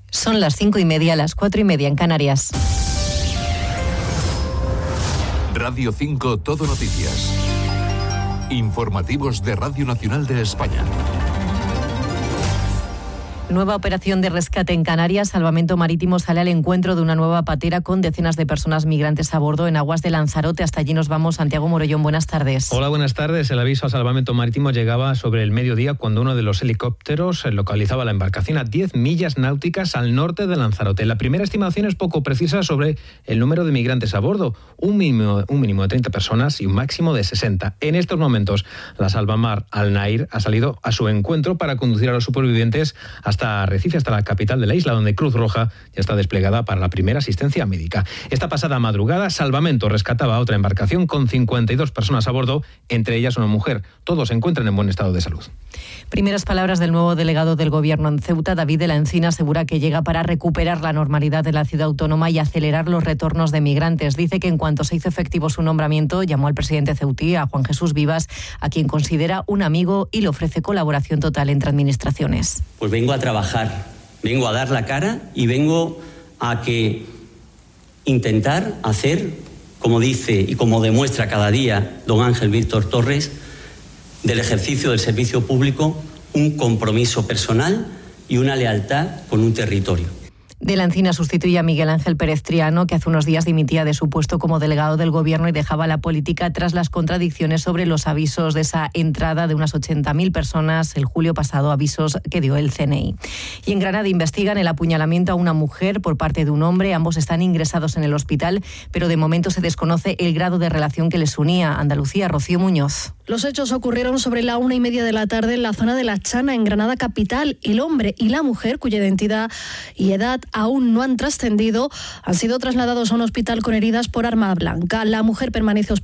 Son las 5:30, las 4:30 en Canarias. Radio 5 Todo Noticias. Informativos de Radio Nacional de España. Nueva operación de rescate en Canarias. Salvamento Marítimo sale al encuentro de una nueva patera con decenas de personas migrantes a bordo en aguas de Lanzarote. Hasta allí nos vamos. Santiago Morollón, buenas tardes. Hola, buenas tardes. El aviso a Salvamento Marítimo llegaba sobre el mediodía cuando uno de los helicópteros localizaba la embarcación a 10 millas náuticas al norte de Lanzarote. La primera estimación es poco precisa sobre el número de migrantes a bordo. Un mínimo de 30 personas y un máximo de 60. En estos momentos, la Salvamar Al Nair ha salido a su encuentro para conducir a los supervivientes hasta Arrecife, hasta la capital de la isla, donde Cruz Roja ya está desplegada para la primera asistencia médica. Esta pasada madrugada, Salvamento rescataba a otra embarcación con 52 personas a bordo, entre ellas una mujer. Todos se encuentran en buen estado de salud. Primeras palabras del nuevo delegado del Gobierno en Ceuta. David de la Encina asegura que llega para recuperar la normalidad de la ciudad autónoma y acelerar los retornos de migrantes. Dice que en cuanto se hizo efectivo su nombramiento, llamó al presidente ceutí, a Juan Jesús Vivas, a quien considera un amigo y le ofrece colaboración total entre administraciones. Pues vengo a trabajar, vengo a dar la cara y vengo a intentar hacer, como dice y como demuestra cada día don Ángel Víctor Torres, del ejercicio del servicio público un compromiso personal y una lealtad con un territorio. De la Encina sustituye a Miguel Ángel Pérez Triano, que hace unos días dimitía de su puesto como delegado del Gobierno y dejaba la política tras las contradicciones sobre los avisos de esa entrada de unas 80.000 personas el julio pasado, avisos que dio el CNI. Y en Granada investigan el apuñalamiento a una mujer por parte de un hombre. Ambos están ingresados en el hospital, pero de momento se desconoce el grado de relación que les unía. Andalucía, Rocío Muñoz. Los hechos ocurrieron sobre la 1:30 de la tarde en la zona de La Chana, en Granada capital. El hombre y la mujer, cuya identidad y edad aún no han trascendido, han sido trasladados a un hospital con heridas por arma blanca. La mujer permanece